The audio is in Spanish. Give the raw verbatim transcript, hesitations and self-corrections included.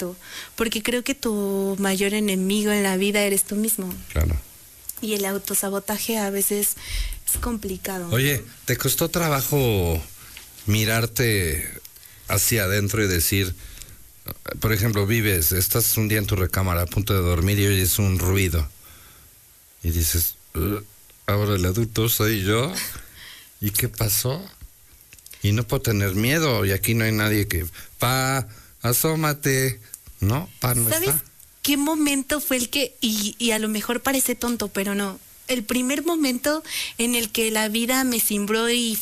exacto, porque creo que tu mayor enemigo en la vida eres tú mismo. Claro. Y el autosabotaje a veces es complicado. Oye, ¿te costó trabajo mirarte hacia adentro y decir, por ejemplo, vives, estás un día en tu recámara a punto de dormir y oyes un ruido y dices, "Uh, ahora el adulto soy yo, ¿y qué pasó? Y no puedo tener miedo, y aquí no hay nadie que, pa, asómate, ¿no? Pa, no ¿Sabes está. qué momento fue el que, y, y a lo mejor parece tonto, pero no, el primer momento en el que la vida me cimbró y